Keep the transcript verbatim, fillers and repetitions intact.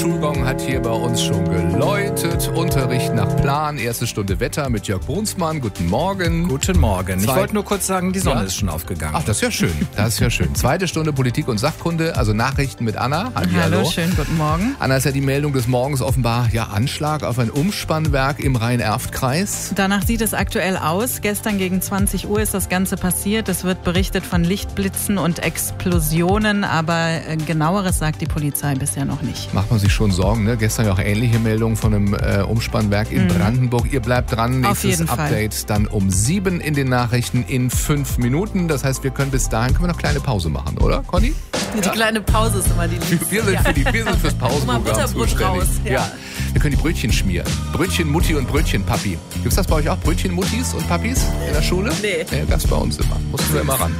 Schulgong hat hier bei uns schon geläutet. Unterricht nach Plan, erste Stunde Wetter mit Jörg Brunsmann. Guten Morgen. Guten Morgen. Zwei- Ich wollte nur kurz sagen, die Sonne Ja? ist schon aufgegangen. Ach, das ist ja schön. Das ist ja schön. Zweite Stunde Politik und Sachkunde, also Nachrichten mit Anna. Hallihallo. Hallo, schönen guten Morgen. Anna, ist ja die Meldung des Morgens offenbar, ja, Anschlag auf ein Umspannwerk im Rhein-Erft-Kreis. Danach sieht es aktuell aus. Gestern gegen zwanzig Uhr ist das Ganze passiert. Es wird berichtet von Lichtblitzen und Explosionen, aber äh, genaueres sagt die Polizei bisher noch nicht. Macht man sich schon Sorgen, ne? Gestern ja auch ähnliche Meldungen von einem äh, Umspannwerk in Mhm. Brandenburg. Ihr bleibt dran. Auf Nächstes jeden Fall. Update dann um sieben in den Nachrichten in fünf Minuten. Das heißt, wir können bis dahin, können wir noch eine kleine Pause machen, oder, Conny? Die kleine Pause ist immer die liebste. Wir sind, für die, wir sind fürs Mal Pausenprogramm Butterbrot zuständig. raus, ja. Wir können die Brötchen schmieren. Brötchen Mutti und Brötchen Papi. Gibt's das bei euch auch? Brötchen Muttis und Papis in der Schule? Nee. Nee, das bei uns immer. Mussten wir immer ran.